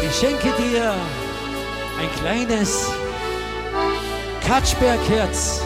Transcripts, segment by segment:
Ich schenke dir ein kleines Katschbergherz.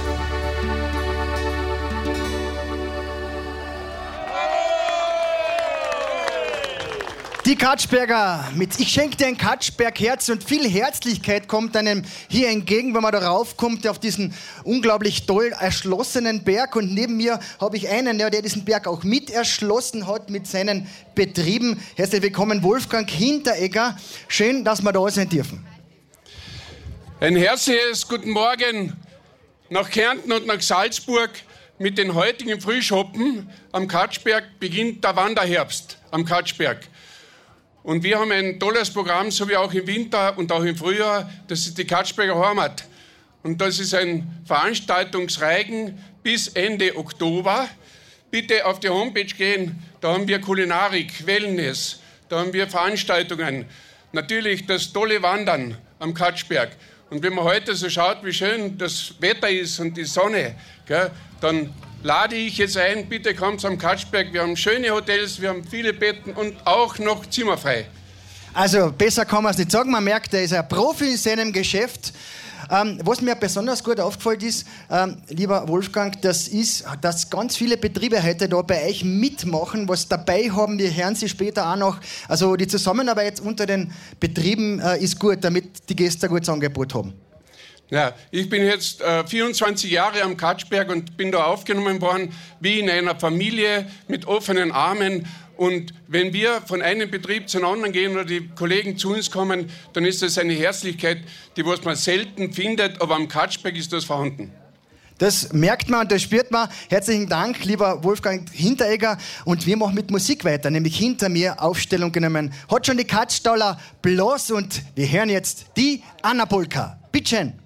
Die Katschberger mit Ich schenke dir ein Katschbergherz, und viel Herzlichkeit kommt einem hier entgegen, wenn man da raufkommt auf diesen unglaublich toll erschlossenen Berg. Und neben mir habe ich einen, der diesen Berg auch mit erschlossen hat mit seinen Betrieben. Herzlich willkommen, Wolfgang Hinteregger. Schön, dass wir da sein dürfen. Ein herzliches Guten Morgen nach Kärnten und nach Salzburg. Mit den heutigen Frühschoppen am Katschberg beginnt der Wanderherbst am Katschberg. Und wir haben ein tolles Programm, so wie auch im Winter und auch im Frühjahr. Das ist die Katschberger Heimat. Und das ist ein Veranstaltungsreigen bis Ende Oktober. Bitte auf die Homepage gehen, da haben wir Kulinarik, Wellness, da haben wir Veranstaltungen. Natürlich das tolle Wandern am Katschberg. Und wenn man heute so schaut, wie schön das Wetter ist und die Sonne, gell, dann lade ich jetzt ein, bitte kommt am Katschberg. Wir haben schöne Hotels, wir haben viele Betten und auch noch zimmerfrei. Also besser kann man es nicht sagen. Man merkt, er ist ein Profi in seinem Geschäft. Was mir besonders gut aufgefallen ist, lieber Wolfgang, das ist, dass ganz viele Betriebe heute da bei euch mitmachen, was dabei haben. Wir hören sie später auch noch. Also die Zusammenarbeit unter den Betrieben ist gut, damit die Gäste ein gutes Angebot haben. Ja, ich bin jetzt 24 Jahre am Katschberg und bin da aufgenommen worden wie in einer Familie mit offenen Armen. Und wenn wir von einem Betrieb zum anderen gehen oder die Kollegen zu uns kommen, dann ist das eine Herzlichkeit, die was man selten findet, aber am Katschberg ist das vorhanden. Das merkt man und das spürt man. Herzlichen Dank, lieber Wolfgang Hinteregger. Und wir machen mit Musik weiter, nämlich hinter mir Aufstellung genommen. Hat schon die Katschtaler Blas und wir hören jetzt die Anna Polka. Bitte schön.